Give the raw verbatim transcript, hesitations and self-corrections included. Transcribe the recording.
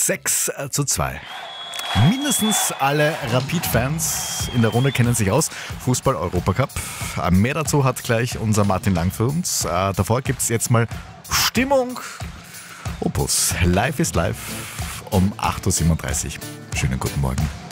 sechs zu zwei. Mindestens alle Rapid-Fans in der Runde kennen sich aus. Fußball-Europacup. Mehr dazu hat gleich unser Martin Lang für uns. Äh, davor gibt es jetzt mal Stimmung. Opus. Live ist live um acht Uhr siebenunddreißig. Schönen guten Morgen.